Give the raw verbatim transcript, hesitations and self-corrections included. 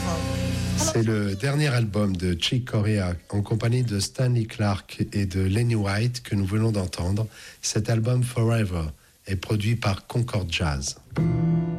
C'est le dernier album de Chick Corea en compagnie de Stanley Clarke et de Lenny White que nous venons d'entendre. Cet album Forever est produit par Concord Jazz.